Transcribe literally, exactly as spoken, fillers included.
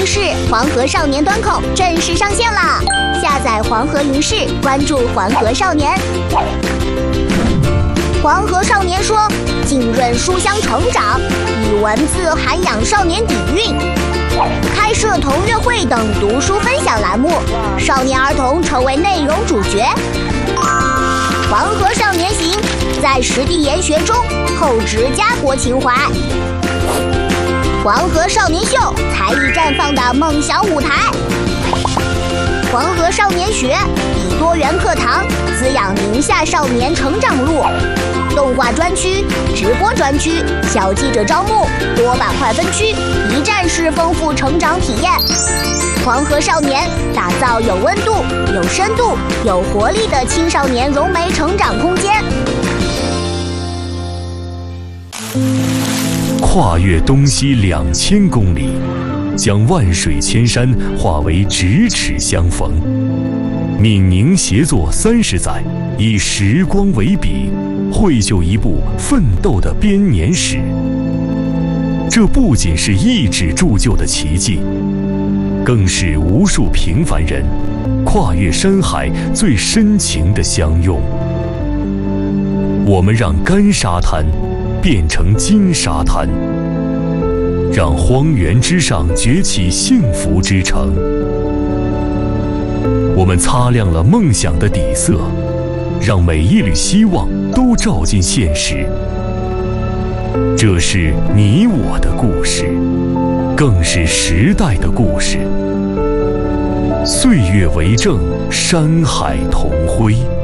视黄河少年端口正式上线了，下载黄河云视，关注黄河少年。黄河少年说，浸润书香成长，以文字涵养少年底蕴，开设同乐会等读书分享栏目，少年儿童成为内容主角。黄河少年行，在实地研学中厚植家国情怀。黄河少年秀，才艺绽放的梦想舞台。黄河少年学，以多元课堂滋养宁夏少年成长路。动画专区、直播专区、小记者招募、多板块分区，一站式丰富成长体验。黄河少年打造有温度、有深度、有活力的青少年融媒成长空间。 跨越东西两千公里，将万水千山化为咫尺相逢。闽宁协作三十载，以时光为笔，绘就一部奋斗的编年史。这不仅是一纸铸就的奇迹，更是无数平凡人跨越山海最深情的相拥。我们让干沙滩变成金沙滩，让荒原之上崛起幸福之城。我们擦亮了梦想的底色，让每一缕希望都照进现实。这是你我的故事，更是时代的故事。岁月为证，山海同辉。